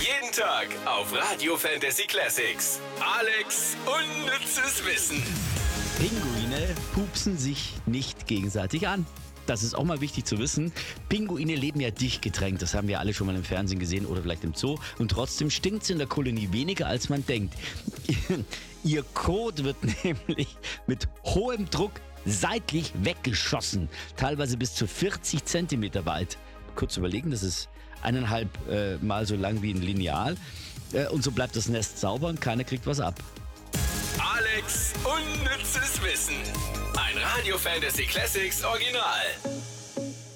Jeden Tag auf Radio Fantasy Classics. Alex unnützes Wissen. Pinguine pupsen sich nicht gegenseitig an. Das ist auch mal wichtig zu wissen. Pinguine leben ja dicht gedrängt. Das haben wir alle schon mal im Fernsehen gesehen oder vielleicht im Zoo. Und trotzdem stinkt es in der Kolonie weniger, als man denkt. Ihr Kot wird nämlich mit hohem Druck seitlich weggeschossen. Teilweise bis zu 40 Zentimeter weit. Kurz überlegen, das ist 1,5 Mal so lang wie ein Lineal. Und so bleibt das Nest sauber und keiner kriegt was ab. Alex unnützes Wissen. Ein Radio Fantasy Classics Original.